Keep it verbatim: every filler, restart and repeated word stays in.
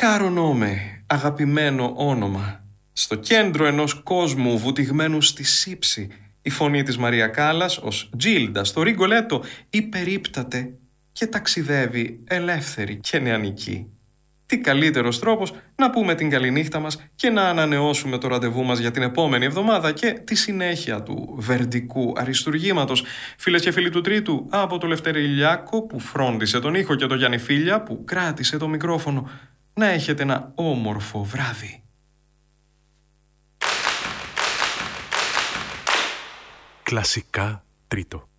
Κάρονόμε, αγαπημένο όνομα. Στο κέντρο ενός κόσμου βουτυγμένου στη σύψη, η φωνή της Μαρία Κάλλας ως Τζίλντα στο Ριγκολέτο υπερίπταται και ταξιδεύει ελεύθερη και νεανική. Τι καλύτερος τρόπος να πούμε την καληνύχτα μας και να ανανεώσουμε το ραντεβού μας για την επόμενη εβδομάδα και τη συνέχεια του βερντικού αριστουργήματος. Φίλες και φίλοι του Τρίτου, από το Λευτέρη Ηλιάκο που φρόντισε τον ήχο και το Γιάννη Φίλια που κράτησε το μικρόφωνο, να έχετε ένα όμορφο βράδυ. Κλασικά Τρίτο.